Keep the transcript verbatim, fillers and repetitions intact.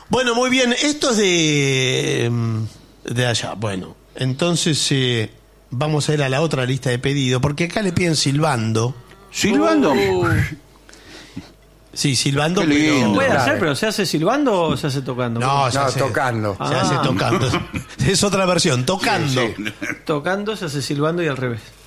Bueno, muy bien. Esto es de, de allá. Bueno, entonces eh, vamos a ir a la otra lista de pedidos, porque acá le piden silbando. ¿Silbando? Uh. Sí, silbando. Qué lindo. Pero... Puede hacer, pero ¿se hace silbando o se hace tocando? No, se No, hace, tocando. Se Ah. hace tocando. Es otra versión, tocando. Sí, sí. Tocando se hace silbando y al revés.